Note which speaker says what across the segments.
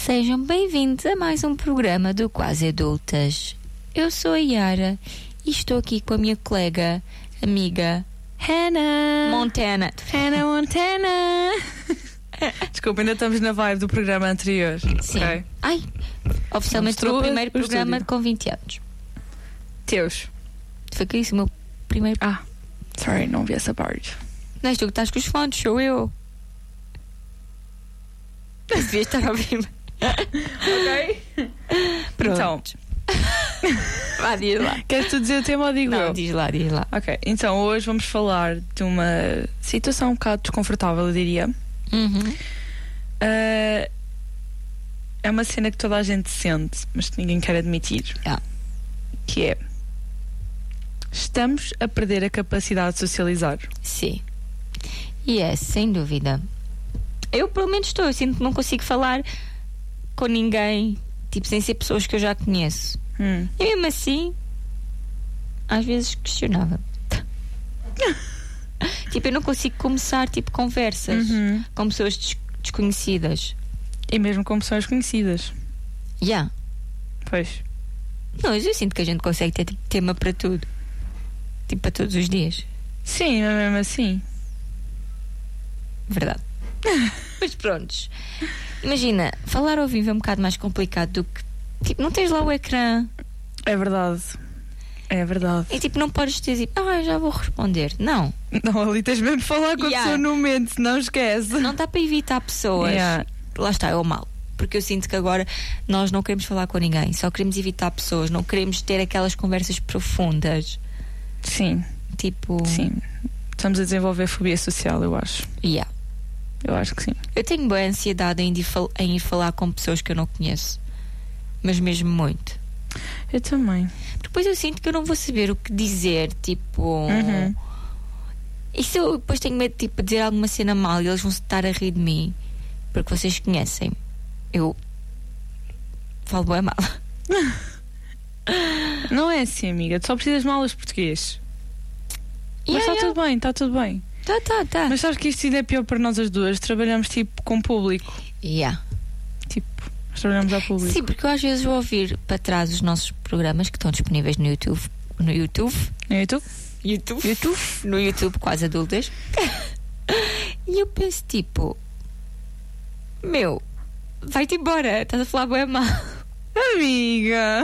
Speaker 1: Sejam bem-vindos a mais um programa do Quase Adultas. Eu sou a Yara e estou aqui com a minha colega, amiga
Speaker 2: Hannah
Speaker 1: Montana.
Speaker 2: Desculpa, ainda estamos na vibe do programa anterior.
Speaker 1: Sim.
Speaker 2: Okay.
Speaker 1: Ai, oficialmente o meu primeiro programa com 20 anos.
Speaker 2: Teus.
Speaker 1: Foi que isso, o meu primeiro.
Speaker 2: Sorry, não vi essa parte.
Speaker 1: Não és tu que estás com os fones, sou eu. Devia estar a ouvir.
Speaker 2: Ok.
Speaker 1: Pronto.
Speaker 2: Então.
Speaker 1: Vá, diz lá.
Speaker 2: Queres tu dizer o tema ou digo
Speaker 1: Não,
Speaker 2: eu?
Speaker 1: diz lá.
Speaker 2: Ok, então hoje vamos falar de uma situação um bocado desconfortável, eu diria. É uma cena que toda a gente sente, mas que ninguém quer admitir. Que é: estamos a perder a capacidade de socializar.
Speaker 1: Sim. E é, sem dúvida. Eu pelo menos eu sinto que não consigo falar com ninguém, tipo, sem ser pessoas que eu já conheço. E mesmo assim, às vezes questionava. Tipo, eu não consigo começar, tipo, conversas com pessoas desconhecidas.
Speaker 2: E mesmo com pessoas conhecidas. Pois.
Speaker 1: Não, eu sinto que a gente consegue ter tipo, tema para tudo. Tipo, para todos os dias.
Speaker 2: Sim, mas mesmo assim.
Speaker 1: Verdade. Mas prontos. Imagina, falar ao vivo é um bocado mais complicado do que... Tipo, não tens lá o ecrã.
Speaker 2: É verdade. É verdade.
Speaker 1: E tipo, não podes dizer, eu já vou responder. Não.
Speaker 2: Não, ali tens mesmo de falar com a pessoa no momento, não esquece.
Speaker 1: Não dá para evitar pessoas. Lá está, é o mal. Porque eu sinto que agora nós não queremos falar com ninguém. Só queremos evitar pessoas. Não queremos ter aquelas conversas profundas.
Speaker 2: Sim.
Speaker 1: Tipo...
Speaker 2: Sim. Estamos a desenvolver fobia social, eu acho. Eu acho que sim.
Speaker 1: Eu tenho boa ansiedade em ir falar com pessoas que eu não conheço. Mas mesmo muito.
Speaker 2: Eu também.
Speaker 1: Depois eu sinto que eu não vou saber o que dizer. Tipo... E se eu depois tenho medo tipo, de dizer alguma cena mal e eles vão se estar a rir de mim? Porque vocês conhecem. Eu falo bem mal.
Speaker 2: Não é assim, amiga. Tu só precisas de aulas de português. Mas está tudo bem, está tudo bem.
Speaker 1: Tá.
Speaker 2: Mas sabes que isto ainda é pior para nós as duas. Trabalhamos tipo com público. Tipo, nós trabalhamos ao público.
Speaker 1: Sim, porque eu às vezes vou ouvir para trás os nossos programas que estão disponíveis no YouTube. No YouTube, Quase Adultas. E eu penso tipo, meu, vai-te embora, estás a falar bem mal.
Speaker 2: Amiga.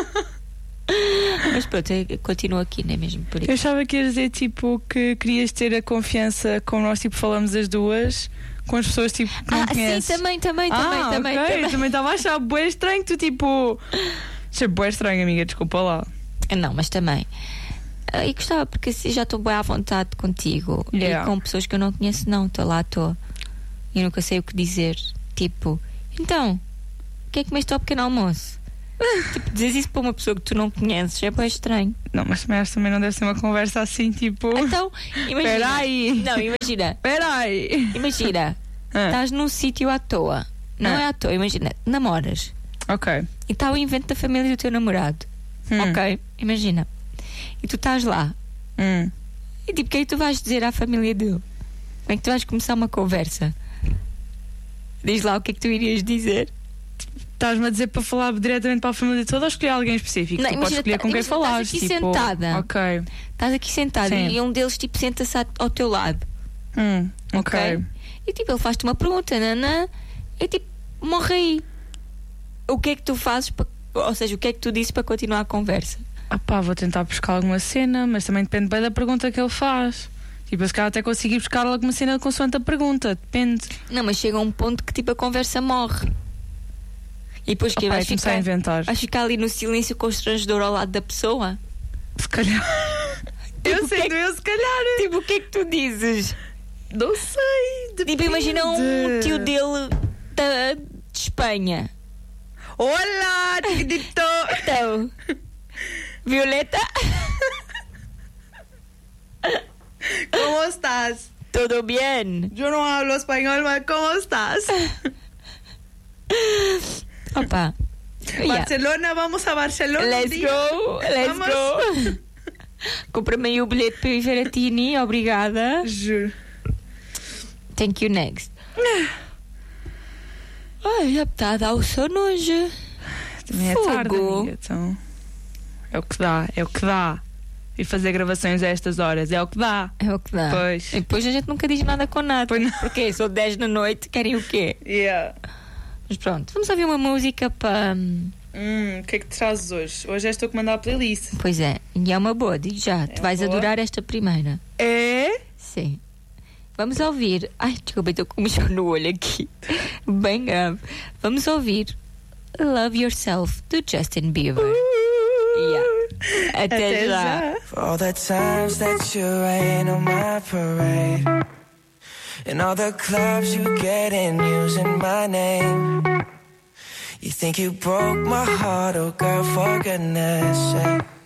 Speaker 1: Mas pronto, eu continuo aqui, não é mesmo por isso? Eu
Speaker 2: achava que ias dizer tipo que querias ter a confiança como nós tipo falamos as duas com as pessoas tipo que não conheces.
Speaker 1: Sim, também.
Speaker 2: Eu também estava a achar bué estranho. Tu tipo, achei bué estranho, amiga, desculpa lá.
Speaker 1: Não, mas também e gostava, porque assim já estou bem à vontade contigo. E com pessoas que eu não conheço, não, estou e nunca sei o que dizer. Tipo, então, o que é que comeste ao pequeno almoço? Tipo, dizes isso para uma pessoa que tu não conheces é bem estranho.
Speaker 2: Não, mas também não deve ser uma conversa assim, tipo...
Speaker 1: Então, imagina.
Speaker 2: Peraí.
Speaker 1: Não, imagina.
Speaker 2: Peraí.
Speaker 1: Imagina, estás num sítio à toa. Não é à toa, imagina, namoras.
Speaker 2: Ok.
Speaker 1: E está o evento da família do teu namorado. Ok, imagina. E tu estás lá. E tipo, o que é que tu vais dizer à família dele? Como é que tu vais começar uma conversa? Diz lá o que é que tu irias dizer.
Speaker 2: Estás-me a dizer para falar diretamente para a família toda ou escolher alguém específico?
Speaker 1: Não,
Speaker 2: tu podes escolher com quem falares.
Speaker 1: Estás aqui
Speaker 2: tipo,
Speaker 1: sentada.
Speaker 2: Ok.
Speaker 1: Estás aqui sentada.
Speaker 2: Sim.
Speaker 1: E um deles tipo senta-se ao teu lado.
Speaker 2: Ok.
Speaker 1: E tipo, ele faz-te uma pergunta, nanã, e tipo, morre aí. O que é que tu fazes ou seja, o que é que tu dizes para continuar a conversa?
Speaker 2: Vou tentar buscar alguma cena, mas também depende bem da pergunta que ele faz. Tipo, se calhar até conseguir buscar alguma cena consoante a pergunta, depende.
Speaker 1: Não, mas chega a um ponto que tipo a conversa morre. E depois que vais
Speaker 2: ficar a inventar.
Speaker 1: Vais ficar ali no silêncio constrangedor ao lado da pessoa?
Speaker 2: Se calhar.
Speaker 1: Tipo,
Speaker 2: se calhar.
Speaker 1: Tipo, o que é que tu dizes?
Speaker 2: Não sei. Depende.
Speaker 1: Tipo, imagina um tio dele de Espanha.
Speaker 2: Olá, chiquitito.
Speaker 1: Então, Violeta.
Speaker 2: ¿Cómo estás?
Speaker 1: ¿Todo bien?
Speaker 2: Yo no hablo español, mas ¿cómo estás?
Speaker 1: Opa.
Speaker 2: Barcelona, vamos a Barcelona.
Speaker 1: Let's go. Compra-me aí o bilhete para ir ver a Tini, obrigada.
Speaker 2: Juro.
Speaker 1: Thank you, next. Ai, já está a dar o sono hoje.
Speaker 2: Também é tarde, amiga, então é o que dá, é o que dá. E fazer gravações a estas horas é o que dá.
Speaker 1: É o que dá.
Speaker 2: Pois.
Speaker 1: E depois a gente nunca diz nada com nada.
Speaker 2: Pois não.
Speaker 1: Porque são 10 da noite, querem o quê?
Speaker 2: Yeah.
Speaker 1: Mas pronto, vamos ouvir uma música para...
Speaker 2: O que é que te trazes hoje? Hoje és tu que manda a playlist.
Speaker 1: Pois é, e é uma boa, digo já. Tu vais adorar esta primeira.
Speaker 2: É?
Speaker 1: Sim. Vamos ouvir... Ai, desculpa, estou com um mijão no olho aqui. Bem grave. Vamos ouvir Love Yourself, do Justin Bieber. Yeah. Até já.
Speaker 3: For all the times that you rain on my parade, and all the clubs you get in using my name. You think you broke my heart, oh girl, for goodness sake.